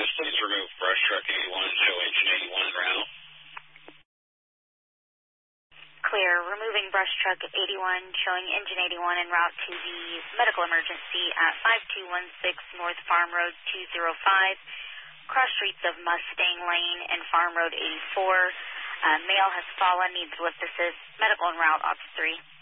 Yes, please remove brush truck 81 and show engine 81 en route. Clear. Removing brush truck 81, showing engine 81 en route to the medical emergency at 5216 North Farm Road 205, cross streets of Mustang Lane and Farm Road 84. Male has fallen, needs lift assist, medical en route, Ops 3.